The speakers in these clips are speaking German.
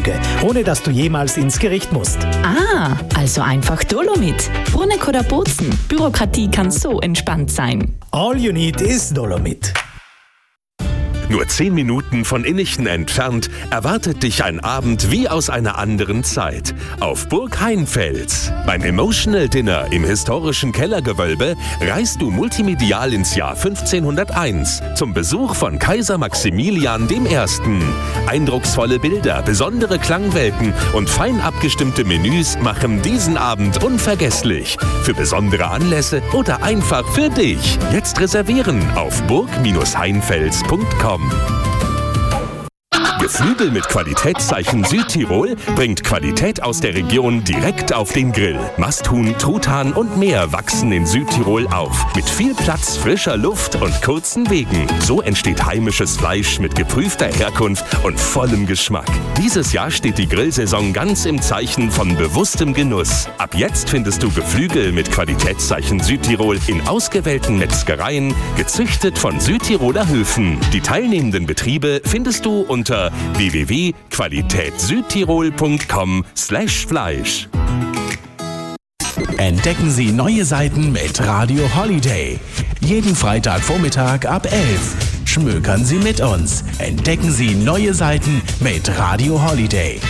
Gebirge, ohne dass du jemals ins Gericht musst. Ah, also einfach Dolomit. Bruneck oder Bozen. Bürokratie kann so entspannt sein. All you need is Dolomit. Nur 10 Minuten von Innichten entfernt erwartet dich ein Abend wie aus einer anderen Zeit. Auf Burg Heinfels. Beim Emotional Dinner im historischen Kellergewölbe reist du multimedial ins Jahr 1501 zum Besuch von Kaiser Maximilian I. Eindrucksvolle Bilder, besondere Klangwelten und fein abgestimmte Menüs machen diesen Abend unvergesslich. Für besondere Anlässe oder einfach für dich. Jetzt reservieren auf burg-heinfels.com. Geflügel mit Qualitätszeichen Südtirol bringt Qualität aus der Region direkt auf den Grill. Masthuhn, Truthahn und mehr wachsen in Südtirol auf. Mit viel Platz, frischer Luft und kurzen Wegen. So entsteht heimisches Fleisch mit geprüfter Herkunft und vollem Geschmack. Dieses Jahr steht die Grillsaison ganz im Zeichen von bewusstem Genuss. Ab jetzt findest du Geflügel mit Qualitätszeichen Südtirol in ausgewählten Metzgereien, gezüchtet von Südtiroler Höfen. Die teilnehmenden Betriebe findest du unter www.qualitätsüdtirol.com/Fleisch. Entdecken Sie neue Seiten mit Radio Holiday. Jeden Freitagvormittag ab 11. Schmökern Sie mit uns. Entdecken Sie neue Seiten mit Radio Holiday.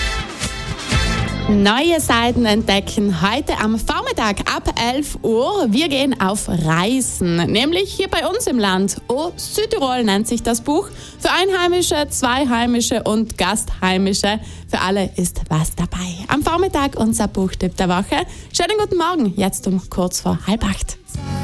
Neue Seiten entdecken heute am Vormittag ab 11 Uhr. Wir gehen auf Reisen, nämlich hier bei uns im Land. Oh, Südtirol nennt sich das Buch. Für Einheimische, Zweiheimische und Gastheimische. Für alle ist was dabei. Am Vormittag unser Buchtipp der Woche. Schönen guten Morgen, jetzt um kurz vor 7:30.